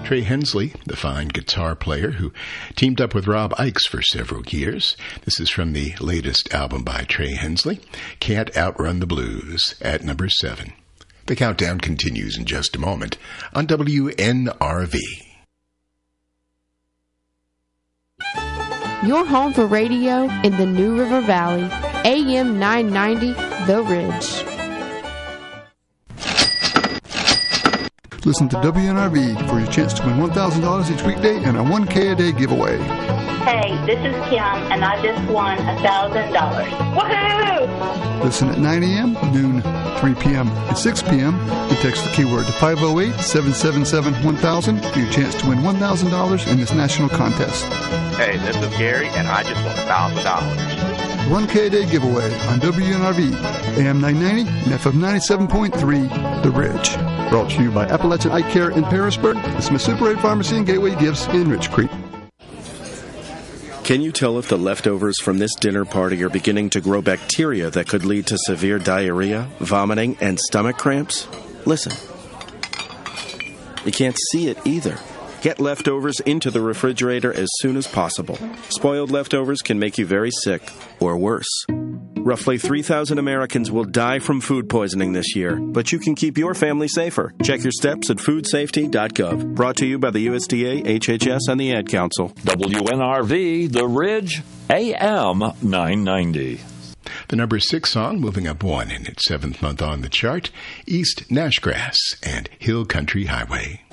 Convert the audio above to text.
Trey Hensley, the fine guitar player who teamed up with Rob Ickes for several years. This is from the latest album by Trey Hensley, Can't Outrun the Blues, at number 7. The countdown continues in just a moment on WNRV. Your home for radio in the New River Valley, AM 990, The Ridge. Listen to WNRV for your chance to win $1,000 each weekday and a 1K a day giveaway. Hey, this is Kim, and I just won $1,000. Woohoo! Listen at 9 a.m., noon, 3 p.m., and 6 p.m. and text the keyword to 508-777-1000 for your chance to win $1,000 in this national contest. Hey, this is Gary, and I just won $1,000. 1K a day giveaway on WNRV, AM 990 and FM 97.3, The Ridge. Brought to you by Appalachian Eye Care in Parisburg, the Smith Super 8 Pharmacy and Gateway Gifts in Rich Creek. Can you tell if the leftovers from this dinner party are beginning to grow bacteria that could lead to severe diarrhea, vomiting, and stomach cramps? Listen. You can't see it either. Get leftovers into the refrigerator as soon as possible. Spoiled leftovers can make you very sick, or worse. Roughly 3,000 Americans will die from food poisoning this year, but you can keep your family safer. Check your steps at foodsafety.gov. Brought to you by the USDA, HHS, and the Ad Council. WNRV, The Ridge, AM 990. The number 6 song, moving up 1 in its 7th month on the chart, East Nashgrass and Hill Country Highway.